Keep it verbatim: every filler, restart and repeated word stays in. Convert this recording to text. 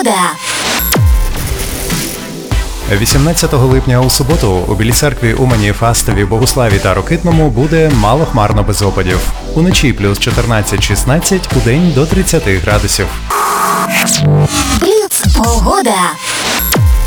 Погода. вісімнадцятого липня у суботу у Білій Церкві, Умані, Фастові, Богуславі та Рокитному буде малохмарно без опадів. Уночі плюс чотирнадцять-шістнадцять, удень до тридцяти градусів. Бліц. Погода.